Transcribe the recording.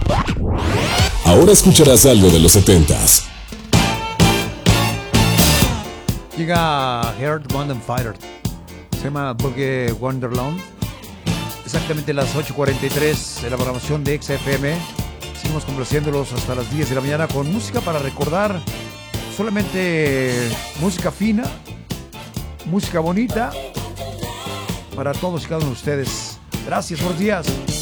Ahora escucharás algo de los 70s. Llega Heart, Wind and Fire. Se llama Boogie Wonderland. Exactamente las 8:43 de la programación de XFM. Seguimos complaciéndolos hasta las 10 de la mañana con música para recordar. Solamente música fina, música bonita para todos y cada uno de ustedes. Gracias, buenos días.